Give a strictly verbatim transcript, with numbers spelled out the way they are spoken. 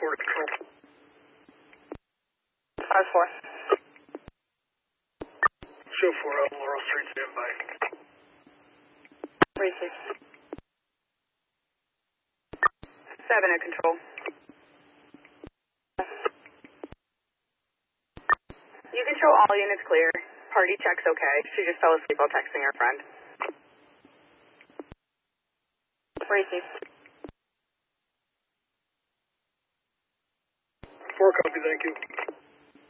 four to control. five four. Show four up, Laurel Street, standby. three six. seven at control. You can show all units clear. Party check's okay. She just fell asleep while texting her friend. three six. four copy, thank you.